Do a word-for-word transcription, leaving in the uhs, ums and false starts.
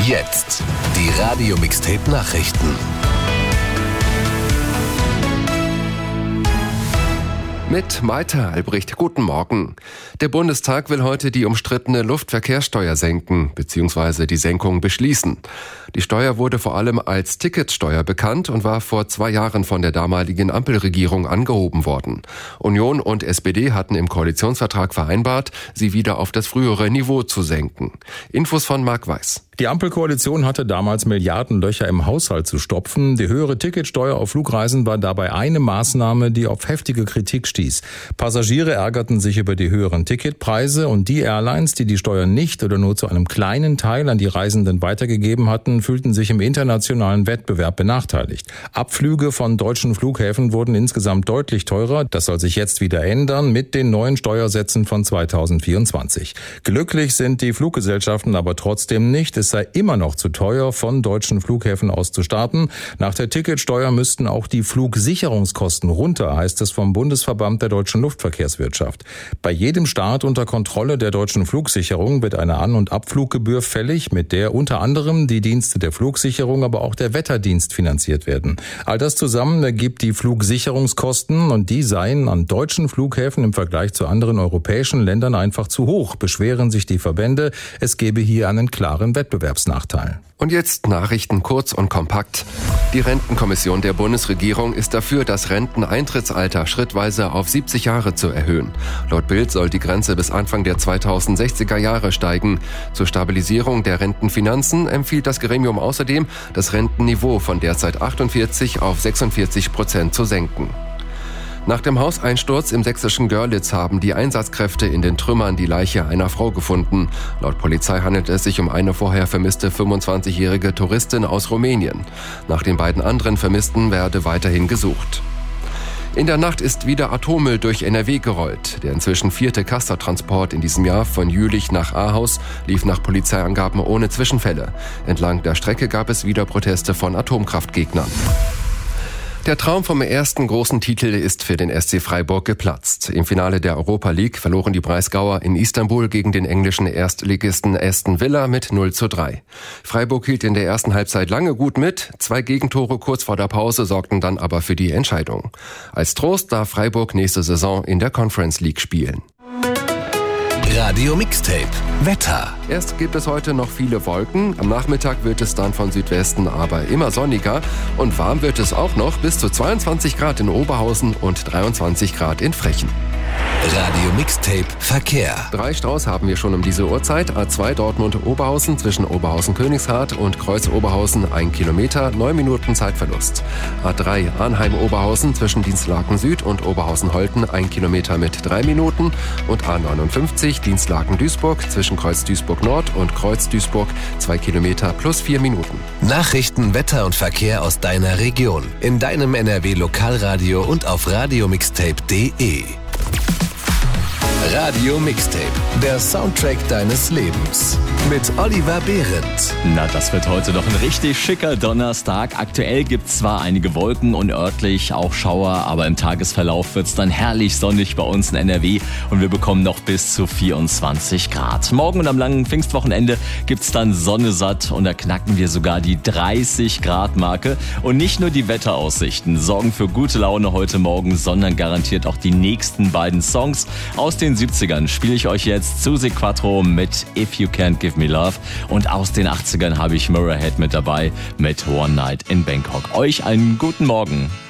Jetzt die Radio-Mixtape-Nachrichten. Mit Maite Albrecht, guten Morgen. Der Bundestag will heute die umstrittene Luftverkehrssteuer senken bzw. die Senkung beschließen. Die Steuer wurde vor allem als Ticketsteuer bekannt und war vor zwei Jahren von der damaligen Ampelregierung angehoben worden. Union und S P D hatten im Koalitionsvertrag vereinbart, sie wieder auf das frühere Niveau zu senken. Infos von Marc Weiß. Die Ampelkoalition hatte damals Milliardenlöcher im Haushalt zu stopfen. Die höhere Ticketsteuer auf Flugreisen war dabei eine Maßnahme, die auf heftige Kritik stieß. Passagiere ärgerten sich über die höheren Ticketpreise und die Airlines, die die Steuer nicht oder nur zu einem kleinen Teil an die Reisenden weitergegeben hatten, fühlten sich im internationalen Wettbewerb benachteiligt. Abflüge von deutschen Flughäfen wurden insgesamt deutlich teurer. Das soll sich jetzt wieder ändern mit den neuen Steuersätzen von zweitausendvierundzwanzig. Glücklich sind die Fluggesellschaften aber trotzdem nicht. Es sei immer noch zu teuer, von deutschen Flughäfen aus zu starten. Nach der Ticketsteuer müssten auch die Flugsicherungskosten runter, heißt es vom Bundesverband der deutschen Luftverkehrswirtschaft. Bei jedem Start unter Kontrolle der deutschen Flugsicherung wird eine An- und Abfluggebühr fällig, mit der unter anderem die Dienste der Flugsicherung, aber auch der Wetterdienst finanziert werden. All das zusammen ergibt die Flugsicherungskosten und die seien an deutschen Flughäfen im Vergleich zu anderen europäischen Ländern einfach zu hoch, beschweren sich die Verbände. Es gebe hier einen klaren Wettbewerbsnachteil. Und jetzt Nachrichten kurz und kompakt. Die Rentenkommission der Bundesregierung ist dafür, das Renteneintrittsalter schrittweise auf siebzig Jahre zu erhöhen. Laut Bild soll die Grenze bis Anfang der zweitausendsechziger Jahre steigen. Zur Stabilisierung der Rentenfinanzen empfiehlt das Gremium außerdem, das Rentenniveau von derzeit achtundvierzig auf sechsundvierzig Prozent zu senken. Nach dem Hauseinsturz im sächsischen Görlitz haben die Einsatzkräfte in den Trümmern die Leiche einer Frau gefunden. Laut Polizei handelt es sich um eine vorher vermisste fünfundzwanzigjährige Touristin aus Rumänien. Nach den beiden anderen Vermissten werde weiterhin gesucht. In der Nacht ist wieder Atommüll durch N R W gerollt. Der inzwischen vierte Castor-Transport in diesem Jahr von Jülich nach Ahaus lief nach Polizeiangaben ohne Zwischenfälle. Entlang der Strecke gab es wieder Proteste von Atomkraftgegnern. Der Traum vom ersten großen Titel ist für den S C Freiburg geplatzt. Im Finale der Europa League verloren die Breisgauer in Istanbul gegen den englischen Erstligisten Aston Villa mit null zu drei. Freiburg hielt in der ersten Halbzeit lange gut mit. Zwei Gegentore kurz vor der Pause sorgten dann aber für die Entscheidung. Als Trost darf Freiburg nächste Saison in der Conference League spielen. Radio Mixtape Wetter. Erst gibt es heute noch viele Wolken. Am Nachmittag wird es dann von Südwesten aber immer sonniger. Und warm wird es auch noch, bis zu zweiundzwanzig Grad in Oberhausen und dreiundzwanzig Grad in Frechen. Radio Mixtape Verkehr. Drei Staus haben wir schon um diese Uhrzeit. A zwei Dortmund-Oberhausen zwischen Oberhausen-Königshardt und Kreuz-Oberhausen ein Kilometer, neun Minuten Zeitverlust. A drei Arnheim-Oberhausen zwischen Dienstlaken Süd und Oberhausen-Holten ein Kilometer mit drei Minuten. Und A neunundfünfzig Dienstlaken-Duisburg zwischen Kreuz-Duisburg-Nord und Kreuz-Duisburg zwei Kilometer plus vier Minuten. Nachrichten, Wetter und Verkehr aus deiner Region. In deinem N R W-Lokalradio und auf radiomixtape punkt de. Radio Mixtape, der Soundtrack deines Lebens. Mit Oliver Behrendt. Na, das wird heute doch ein richtig schicker Donnerstag. Aktuell gibt's zwar einige Wolken und örtlich auch Schauer, aber im Tagesverlauf wird's dann herrlich sonnig bei uns in N R W und wir bekommen noch bis zu vierundzwanzig Grad. Morgen und am langen Pfingstwochenende gibt's dann Sonne satt und da knacken wir sogar die dreißig Grad Marke. Und nicht nur die Wetteraussichten sorgen für gute Laune heute Morgen, sondern garantiert auch die nächsten beiden Songs aus den siebzigern spiele ich euch jetzt Suzi Quatro mit If You Can't Give Me Love und aus den achtzigern habe ich Murray Head mit dabei mit One Night in Bangkok. Euch einen guten Morgen.